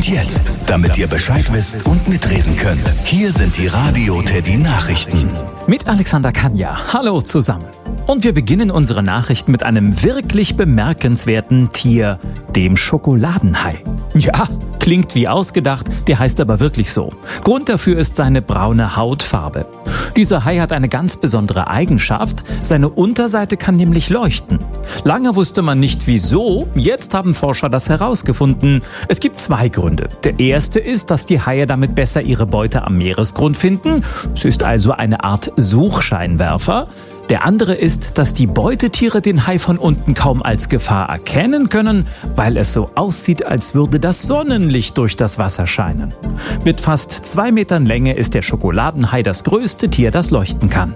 Und jetzt, damit ihr Bescheid wisst und mitreden könnt, hier sind die Radio Teddy Nachrichten. Mit Alexander Kanja. Hallo zusammen. Und wir beginnen unsere Nachrichten mit einem wirklich bemerkenswerten Tier, dem Schokoladenhai. Ja, klingt wie ausgedacht, der heißt aber wirklich so. Grund dafür ist seine braune Hautfarbe. Dieser Hai hat eine ganz besondere Eigenschaft, seine Unterseite kann nämlich leuchten. Lange wusste man nicht wieso, jetzt haben Forscher das herausgefunden. Es gibt zwei Gründe. Der erste ist, dass die Haie damit besser ihre Beute am Meeresgrund finden. Es ist also eine Art Suchscheinwerfer. Der andere ist, dass die Beutetiere den Hai von unten kaum als Gefahr erkennen können, weil es so aussieht, als würde das Sonnenlicht durch das Wasser scheinen. Mit fast 2 Metern Länge ist der Schokoladenhai das größte Tier, das leuchten kann.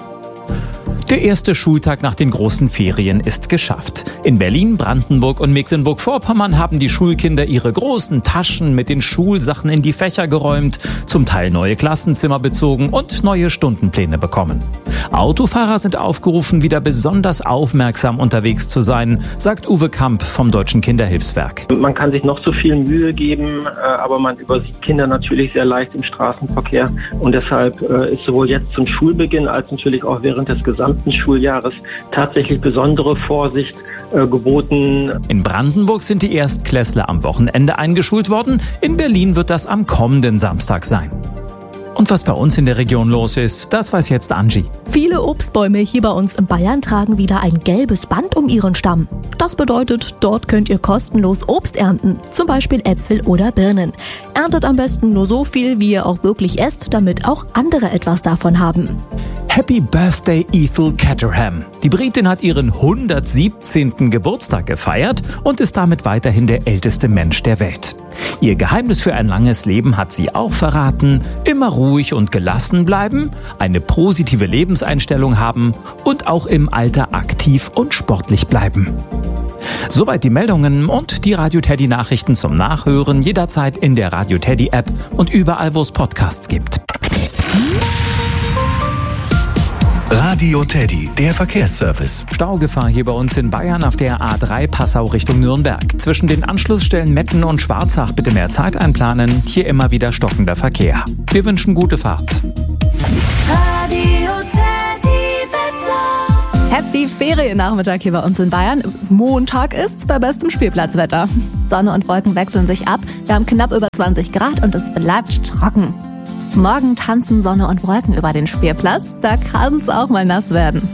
Der erste Schultag nach den großen Ferien ist geschafft. In Berlin, Brandenburg und Mecklenburg-Vorpommern haben die Schulkinder ihre großen Taschen mit den Schulsachen in die Fächer geräumt, zum Teil neue Klassenzimmer bezogen und neue Stundenpläne bekommen. Autofahrer sind aufgerufen, wieder besonders aufmerksam unterwegs zu sein, sagt Uwe Kamp vom Deutschen Kinderhilfswerk. Man kann sich noch so viel Mühe geben, aber man übersieht Kinder natürlich sehr leicht im Straßenverkehr. Und deshalb ist sowohl jetzt zum Schulbeginn als natürlich auch während des gesamten Schuljahres tatsächlich besondere Vorsicht geboten. In Brandenburg sind die Erstklässler am Wochenende eingeschult worden. In Berlin wird das am kommenden Samstag sein. Und was bei uns in der Region los ist, das weiß jetzt Angie. Viele Obstbäume hier bei uns in Bayern tragen wieder ein gelbes Band um ihren Stamm. Das bedeutet, dort könnt ihr kostenlos Obst ernten, zum Beispiel Äpfel oder Birnen. Erntet am besten nur so viel, wie ihr auch wirklich esst, damit auch andere etwas davon haben. Happy Birthday Ethel Caterham. Die Britin hat ihren 117. Geburtstag gefeiert und ist damit weiterhin der älteste Mensch der Welt. Ihr Geheimnis für ein langes Leben hat sie auch verraten: immer ruhig und gelassen bleiben, eine positive Lebenseinstellung haben und auch im Alter aktiv und sportlich bleiben. Soweit die Meldungen und die Radio Teddy Nachrichten zum Nachhören jederzeit in der Radio Teddy App und überall, wo es Podcasts gibt. Radio Teddy, der Verkehrsservice. Staugefahr hier bei uns in Bayern auf der A3 Passau Richtung Nürnberg. Zwischen den Anschlussstellen Metten und Schwarzach bitte mehr Zeit einplanen. Hier immer wieder stockender Verkehr. Wir wünschen gute Fahrt. Radio Teddy Wetter. Happy Feriennachmittag hier bei uns in Bayern. Montag ist's bei bestem Spielplatzwetter. Sonne und Wolken wechseln sich ab. Wir haben knapp über 20 Grad und es bleibt trocken. Morgen tanzen Sonne und Wolken über den Spielplatz. Da kann's auch mal nass werden.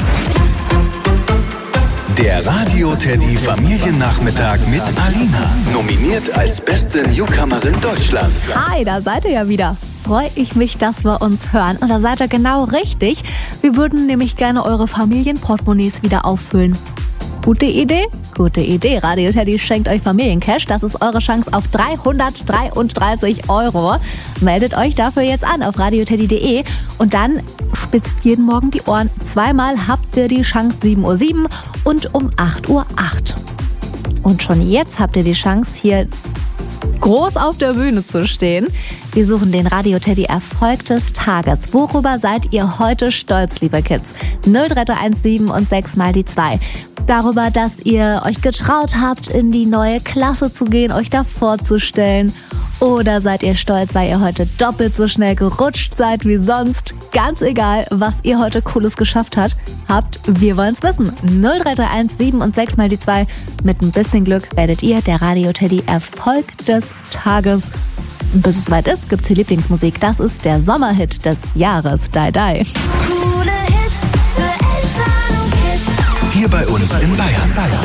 Der Radio Teddy Familiennachmittag mit Alina. Nominiert als beste Newcomerin Deutschlands. Hi, da seid ihr ja wieder. Freue ich mich, dass wir uns hören. Und da seid ihr genau richtig. Wir würden nämlich gerne eure Familienportemonnaies wieder auffüllen. Gute Idee? Gute Idee. Radio Teddy schenkt euch Familiencash. Das ist eure Chance auf 333 €. Meldet euch dafür jetzt an auf radioteddy.de und dann spitzt jeden Morgen die Ohren. Zweimal habt ihr die Chance, 7:07 Uhr und um 8:08 Uhr. Und schon jetzt habt ihr die Chance, hier groß auf der Bühne zu stehen. Wir suchen den Radio Teddy Erfolg des Tages. Worüber seid ihr heute stolz, liebe Kids? 03317 und 6 mal die 2. Darüber, dass ihr euch getraut habt, in die neue Klasse zu gehen, euch da vorzustellen. Oder seid ihr stolz, weil ihr heute doppelt so schnell gerutscht seid wie sonst? Ganz egal, was ihr heute Cooles geschafft habt, wir wollen's wissen. 03317 und 6 mal die 2. Mit ein bisschen Glück werdet ihr der Radio Teddy Erfolg des Tages. Bis es soweit ist, gibt's hier Lieblingsmusik. Das ist der Sommerhit des Jahres. Die Die. Coole Hits für Eltern und Kids. Hier bei uns in Bayern.